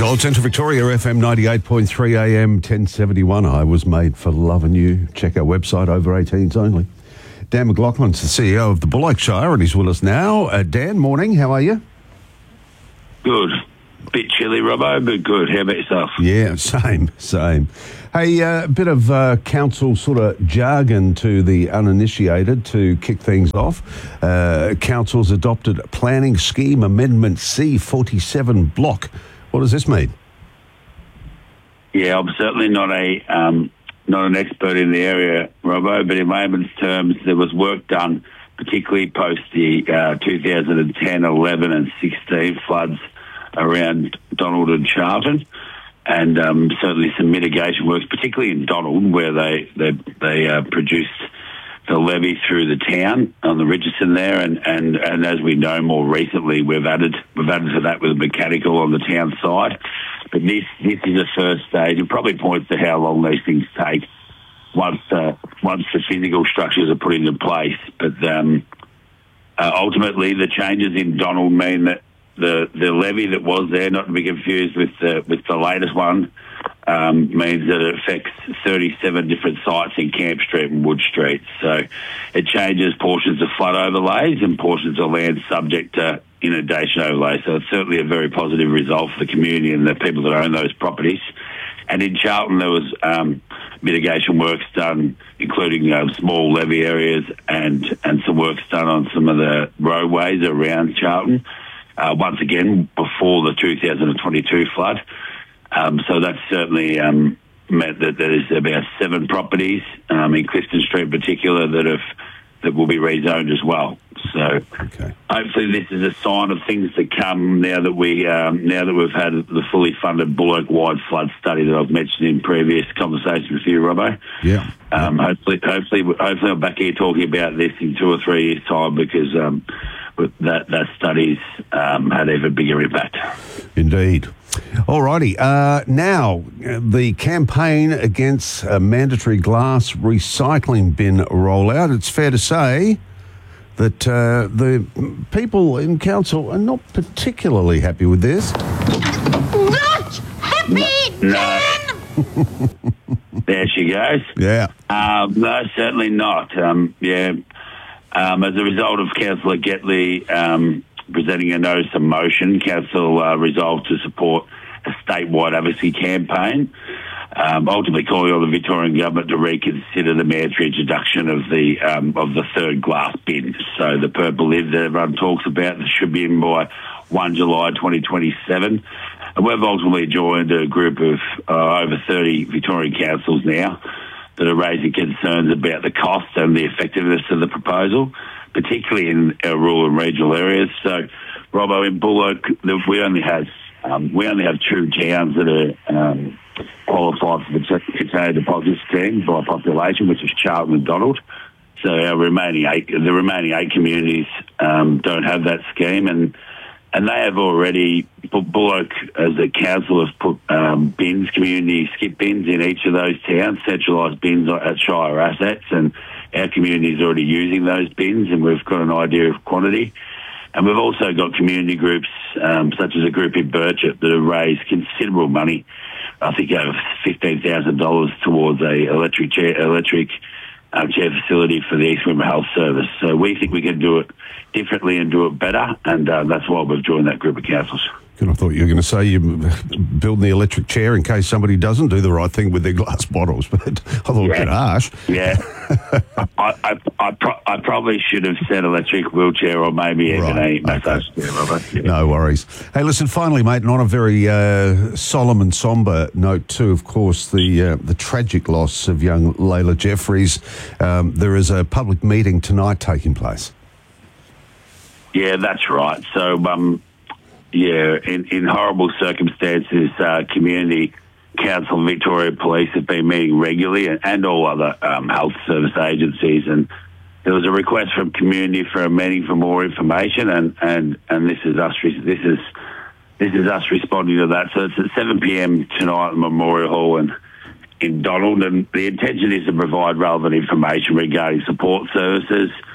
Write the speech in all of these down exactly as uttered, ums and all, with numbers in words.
Gold Central Victoria, F M ninety-eight point three A M, ten seventy-one. I was made for loving you. Check our website, over eighteens only. Dan McLaughlin's the C E O of the Bullock Shire, and he's with us now. Uh, Dan, morning. How are you? Good. Bit chilly, Robbo, but good. How about yourself? Yeah, same, same. Hey, a uh, bit of uh, council sort of jargon to the uninitiated to kick things off. Uh, council's adopted Planning Scheme Amendment C forty-seven block. What does this mean? Yeah, I'm certainly not a um, not an expert in the area, Robbo, but in layman's terms, there was work done, particularly post the uh, two thousand ten, eleven and sixteen floods around Donald and Charlton, and um, certainly some mitigation works, particularly in Donald, where they they, they uh, produced the levee through the town on the Richardson there, and, and, and as we know more recently, we've added we've added to that with a mechanical on the town side. But this this is a first stage. It probably points to how long these things take once uh, once the physical structures are put into place. But um, uh, ultimately, the changes in Donald mean that the the levee that was there, not to be confused with the with the latest one, um, means that it affects thirty-seven different sites in Camp Street and Wood Street. So it changes portions of flood overlays and portions of land subject to inundation overlay. So it's certainly a very positive result for the community and the people that own those properties. And in Charlton, there was um, mitigation works done, including um, small levee areas and, and some works done on some of the roadways around Charlton. Uh, once again, before the two thousand twenty-two flood. Um, so that's certainly um, meant that there's about seven properties um, in Clifton Street in particular that have that will be rezoned as well. So okay. Hopefully this is a sign of things to come now that we um, now that we've had the fully funded Bullock-wide flood study that I've mentioned in previous conversations with you, Robbo. Yeah. Um, hopefully, hopefully, hopefully, I'm back here talking about this in two or three years' time because. Um, That that study's um, had even bigger impact. Indeed. All righty. Uh, now, the campaign against a mandatory glass recycling bin rollout. It's fair to say that uh, the people in council are not particularly happy with this. Not happy, Dan! No. There she goes. Yeah. Um, no, certainly not. Um, yeah. Um, as a result of Councillor Getley um, presenting a notice of motion, Council uh, resolved to support a statewide advocacy campaign, um, ultimately calling on the Victorian Government to reconsider the mandatory introduction of the um, of the third glass bin. So the purple lid that everyone talks about that should be in by first July twenty twenty-seven. And we've ultimately joined a group of uh, over thirty Victorian councils now that are raising concerns about the cost and the effectiveness of the proposal, particularly in our rural and regional areas. So, Robbo, in Bullock, we only have um, we only have two towns that are um, qualified for the container deposit scheme by population, which is Charlton and Donald. So our remaining eight, the remaining eight communities um, don't have that scheme, and and they have already, Bullock as a council has put um, bins, community skip bins in each of those towns, centralised bins at Shire assets, and our community is already using those bins, and we've got an idea of quantity. And we've also got community groups, um, such as a group in Birchip, that have raised considerable money, I think over fifteen thousand dollars towards a electric chair, electric um, chair facility for the East Wimmera Health Service. So we think we can do it differently and do it better, and uh, that's why we've joined that group of councils. And I thought you were going to say you're building the electric chair in case somebody doesn't do the right thing with their glass bottles, but I thought yeah. a bit harsh. Yeah. I, I, I, pro- I probably should have said electric wheelchair or maybe even right. a massage okay. chair, Robert. Yeah. No worries. Hey, listen, finally, mate, and on a very uh, solemn and sombre note too, of course, the uh, the tragic loss of young Layla Jeffries. Um, there is a public meeting tonight taking place. Yeah, that's right. So, um, yeah, in, in horrible circumstances, uh, Community Council and Victoria Police have been meeting regularly, and, and all other um, health service agencies. And there was a request from community for a meeting for more information, and, and, and this is us. This is this is us responding to that. So it's at seven p.m. tonight at Memorial Hall in in Donald, and the intention is to provide relevant information regarding support services,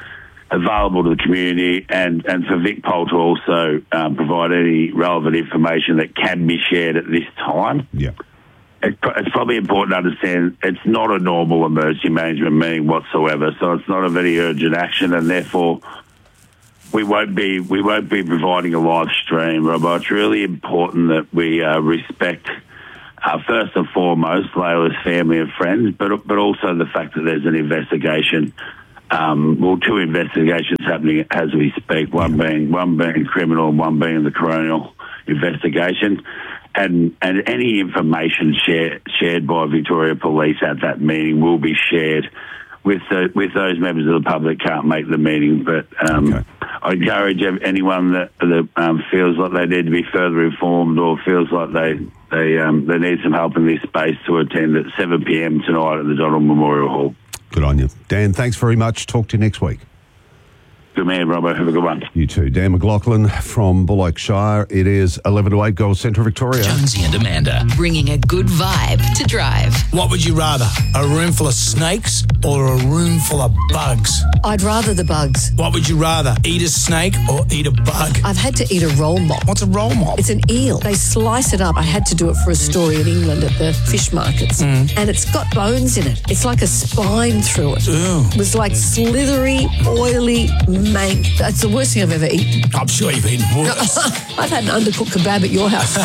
available to the community, and, and for VicPol to also um, provide any relevant information that can be shared at this time. Yeah. It, it's probably important to understand it's not a normal emergency management meeting whatsoever, so it's not a very urgent action, and therefore we won't be we won't be providing a live stream, Robbo. It's really important that we uh, respect, uh, first and foremost, Layla's family and friends, but but also the fact that there's an investigation. Um, well, two investigations happening as we speak. One being one being criminal, and one being the coronial investigation. And and any information share, shared by Victoria Police at that meeting will be shared with the, with those members of the public can't make the meeting. But um, okay. I encourage anyone that, that um, feels like they need to be further informed or feels like they they um, they need some help in this space to attend at seven p.m. tonight at the Donald Memorial Hall. Good on you. Dan, thanks very much. Talk to you next week. Good man, Robbo. Have a good one. You too. Dan McLaughlin from Bullock Shire. It is eleven to eight, Gold Central Victoria. Jonesy and Amanda. Bringing a good vibe to drive. What would you rather, a room full of snakes or a room full of bugs? I'd rather the bugs. What would you rather, eat a snake or eat a bug? I've had to eat a roll mop. What's a roll mop? It's an eel. They slice it up. I had to do it for a story in England at the fish markets. Mm. And it's got bones in it. It's like a spine through it. Ooh. It was like slithery, oily mank. That's the worst thing I've ever eaten. I'm sure you've eaten worse. I've had an undercooked kebab at your house.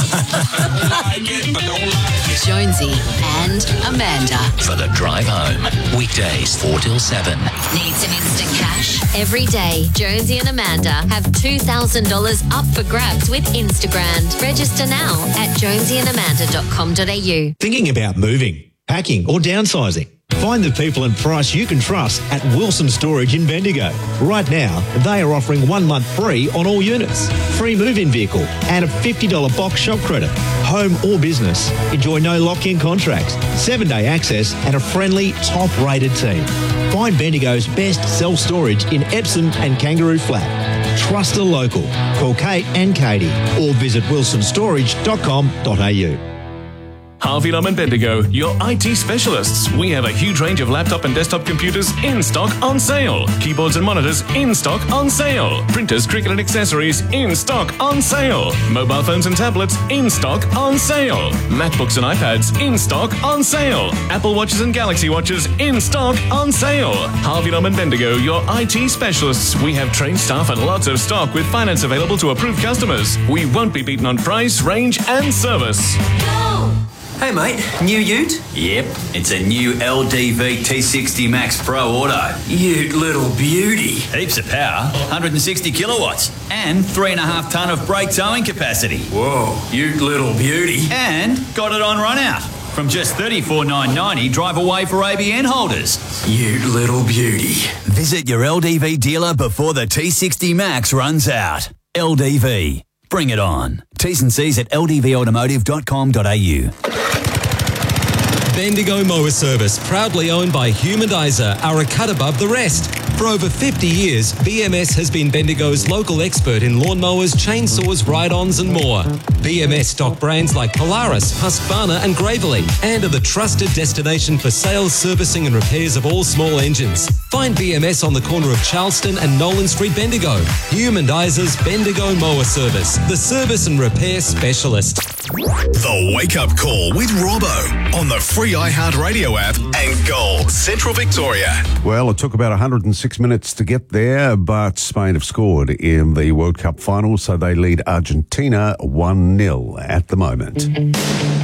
Jonesy and Amanda. For the drive home. Weekdays four till seven. Need some instant cash? Every day, Jonesy and Amanda have two thousand dollars up for grabs with Instagram. Register now at jonesy and amanda dot com dot a u. Thinking about moving, packing or downsizing? Find the people and price you can trust at Wilson Storage in Bendigo. Right now, they are offering one month free on all units, free move-in vehicle and a fifty dollars box shop credit. Home or business, enjoy no lock-in contracts, seven-day access and a friendly, top-rated team. Find Bendigo's best self-storage in Epsom and Kangaroo Flat. Trust a local. Call Kate and Katie or visit wilson storage dot com dot a u. Harvey Lum and Bendigo, your I T specialists. We have a huge range of laptop and desktop computers in stock on sale. Keyboards and monitors in stock on sale. Printers, cricket and accessories in stock on sale. Mobile phones and tablets in stock on sale. MacBooks and iPads in stock on sale. Apple Watches and Galaxy Watches in stock on sale. Harvey Lum and Bendigo, your I T specialists. We have trained staff and lots of stock with finance available to approved customers. We won't be beaten on price, range and service. Go! Hey mate, new ute? Yep, it's a new L D V T sixty Max Pro Auto. Ute little beauty. Heaps of power, one hundred sixty kilowatts, and three and a half tonne of brake towing capacity. Whoa, ute little beauty. And got it on run out. From just thirty-four thousand nine hundred ninety dollars, drive away for A B N holders. Ute little beauty. Visit your L D V dealer before the T sixty Max runs out. L D V. Bring it on. T's and C's at l d v automotive dot com dot a u. Bendigo Mower Service, proudly owned by Humanizer, are a cut above the rest. For over fifty years, B M S has been Bendigo's local expert in lawnmowers, chainsaws, ride-ons and more. B M S stock brands like Polaris, Husqvarna and Gravely, and are the trusted destination for sales, servicing and repairs of all small engines. Find B M S on the corner of Charleston and Nolan Street, Bendigo. Humandizer's Bendigo Mower Service, the service and repair specialist. The Wake Up Call with Robbo on the free iHeartRadio app and Gold Central Victoria. Well, it took about one hundred six minutes to get there, but Spain have scored in the World Cup final, so they lead Argentina one nil at the moment.